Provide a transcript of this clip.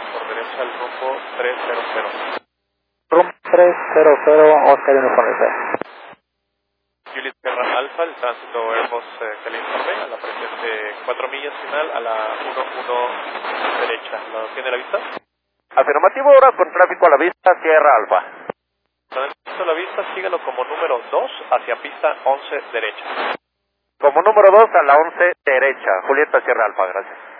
por derecha al rumbo 300. Rumbo 300, Oscar Uniforme. Juliet Sierra Alfa, el tránsito Airbus que le informé, a la presente 4 millas final a la 11 derecha. ¿Lo tiene a la vista? Afirmativo, ahora con tráfico a la vista, Sierra Alfa. A la vista, sígalo como número 2 hacia pista 11 derecha. Como número 2 a la 11 derecha, Julieta Sierra Alfa, gracias.